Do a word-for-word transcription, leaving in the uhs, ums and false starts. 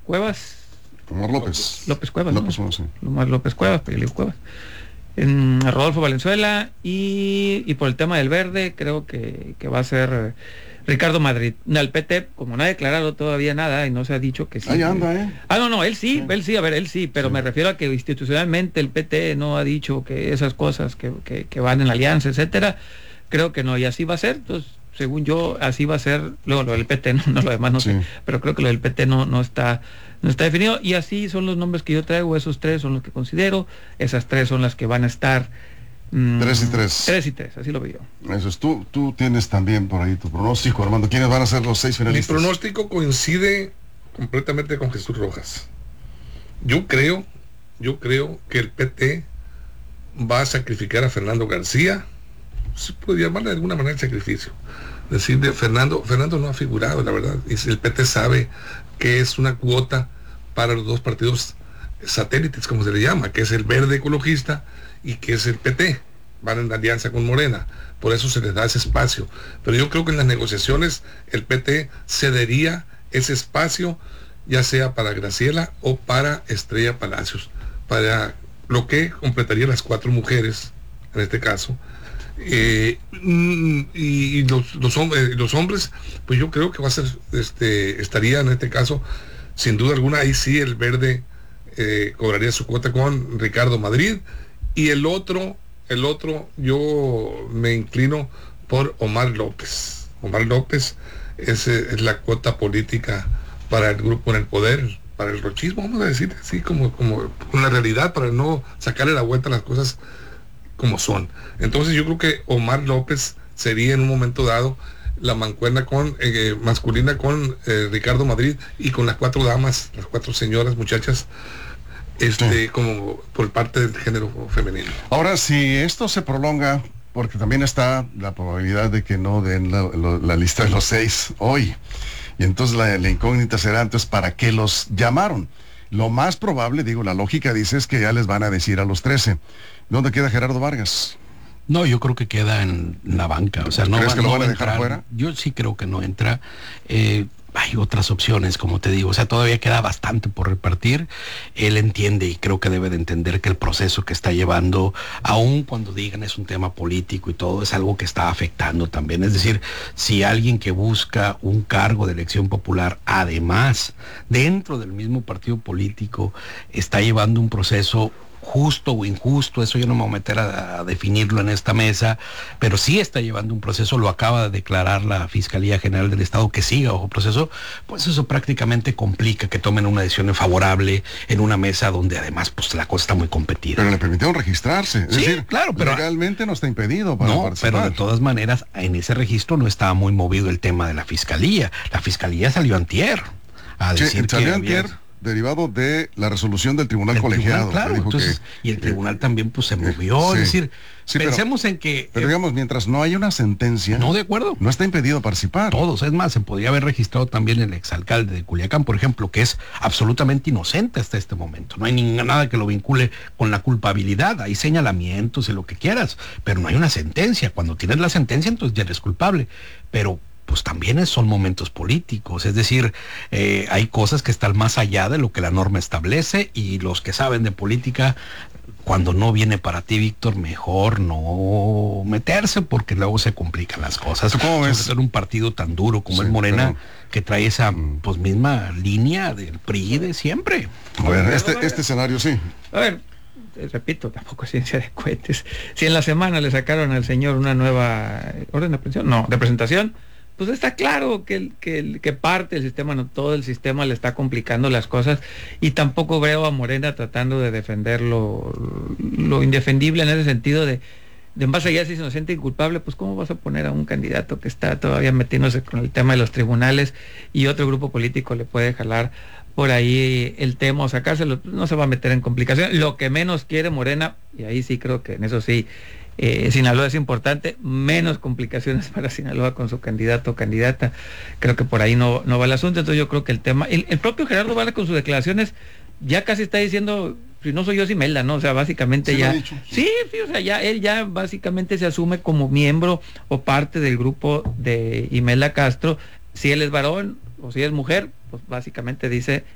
Cuevas. Omar López. López Cuevas. López, ¿no? no, sí. Omar López Cuevas, pero yo digo Cuevas. En Rodolfo Valenzuela y, y por el tema del verde creo que, que va a ser Ricardo Madrid. El P T, como no ha declarado todavía nada y no se ha dicho que sí. Ahí anda, ¿eh? Ah, no, no, él sí, Sí. él sí, a ver, él sí, pero Sí. me refiero a que institucionalmente el P T no ha dicho que esas cosas que, que, que van en la alianza, etcétera, creo que no, y así va a ser. Entonces, según yo, así va a ser, luego lo del P T, no, no lo demás no Sí. sé, pero creo que lo del P T no, no está no está definido, y así son los nombres que yo traigo, esos tres son los que considero, esas tres son las que van a estar mm, Tres y tres. Tres y tres, así lo veo. Eso es, tú, tú tienes también por ahí tu pronóstico, Armando. ¿Quiénes van a ser los seis Mi finalistas? pronóstico coincide completamente con Jesús Rojas. Yo creo, yo creo que el P T va a sacrificar a Fernando García, se puede llamarle de alguna manera el sacrificio. Decir de Fernando, Fernando no ha figurado, la verdad, y si el P T sabe que es una cuota para los dos partidos satélites, como se le llama, que es el Verde Ecologista y que es el P T, van en alianza con Morena, por eso se les da ese espacio. Pero yo creo que en las negociaciones el P T cedería ese espacio, ya sea para Graciela o para Estrella Palacios, para lo que completaría las cuatro mujeres, en este caso. Eh, y, y los, los, hombres, los hombres, pues yo creo que va a ser, este, estaría en este caso, sin duda alguna, ahí sí el Verde eh, cobraría su cuota con Ricardo Madrid, y el otro, el otro, yo me inclino por Omar López. Omar López es, es la cuota política para el grupo en el poder, para el rochismo, vamos a decir así, como, como una realidad, para no sacarle la vuelta a las cosas como son. Entonces yo creo que Omar López sería en un momento dado la mancuerna con eh, masculina con eh, Ricardo Madrid, y con las cuatro damas, las cuatro señoras, muchachas, este sí, como por parte del género femenino. Ahora, si esto se prolonga, porque también está la probabilidad de que no den la, la, la lista de los seis hoy, y entonces la, la incógnita será entonces ¿para qué los llamaron? Lo más probable, digo, la lógica dice es que ya les van a decir a los trece. ¿Dónde queda Gerardo Vargas? No, yo creo que queda en la banca, o sea, no ¿Crees va, que lo no van va a a dejar entrar. fuera? Yo sí creo que no entra. Eh, hay otras opciones, como te digo, o sea, todavía queda bastante por repartir. Él entiende, y creo que debe de entender, que el proceso que está llevando, aun cuando digan es un tema político y todo, es algo que está afectando también. Es decir, si alguien que busca un cargo de elección popular, además, dentro del mismo partido político, está llevando un proceso justo o injusto, eso yo no me voy a meter a, a definirlo en esta mesa, pero sí está llevando un proceso, lo acaba de declarar la Fiscalía General del Estado que siga bajo proceso, pues eso prácticamente complica que tomen una decisión favorable en una mesa donde además pues la cosa está muy competida. Pero le permitieron registrarse, es Sí, decir, claro, pero legalmente no está impedido para no, participar. pero de todas maneras en ese registro no estaba muy movido el tema de la Fiscalía. La Fiscalía salió antier a Sí, decir salió que antier, había... derivado de la resolución del tribunal El colegiado. tribunal, claro, que dijo entonces, que, y el tribunal eh, también pues se movió, sí, es decir, sí, pero- pensemos en que... Pero eh, digamos, mientras no haya una sentencia, no, de acuerdo. no está impedido participar. Todos, es más, se podría haber registrado también el exalcalde de Culiacán, por ejemplo, que es absolutamente inocente hasta este momento. No hay ni- nada que lo vincule con la culpabilidad, hay señalamientos y lo que quieras, pero no hay una sentencia. Cuando tienes la sentencia, entonces ya eres culpable. Pero pues también es- son momentos políticos, es decir, eh, hay cosas que están más allá de lo que la norma establece, y los que saben de política, cuando no viene para ti, Víctor, mejor no meterse, porque luego se complican las cosas. ¿Tú cómo Sobre ves? todo en un partido tan duro como Sí, es Morena, pero- que trae esa pues misma línea del P R I de siempre. A ver, este, este escenario sí. A ver, eh, repito, tampoco es ciencia de cohetes. Si en la semana le sacaron al señor una nueva orden de aprehensión, no, de presentación, pues está claro que, el, que, el, que parte del sistema, no todo el sistema le está complicando las cosas, y tampoco veo a Morena tratando de defender lo, lo indefendible en ese sentido de, de más allá si es inocente y culpable, pues cómo vas a poner a un candidato que está todavía metiéndose con el tema de los tribunales y otro grupo político le puede jalar por ahí el tema o sacárselo, no se va a meter en complicaciones. Lo que menos quiere Morena, y ahí sí creo que en eso sí, eh, Sinaloa es importante, menos complicaciones para Sinaloa con su candidato o candidata. Creo que por ahí no, no va el asunto. Entonces yo creo que el tema, el, el propio Gerardo Vargas con sus declaraciones ya casi está diciendo, si no soy yo, es Imelda, ¿no? O sea, básicamente Sí, lo ya... ha dicho. Sí, sí, o sea, ya él ya básicamente se asume como miembro o parte del grupo de Imelda Castro. Si él es varón o si es mujer, pues básicamente dice